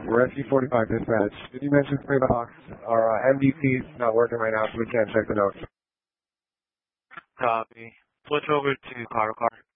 Rescue 45 dispatch. Did you mention Springboks? Our MDT is not working right now, so we can't check the notes. Copy. Switch over to car.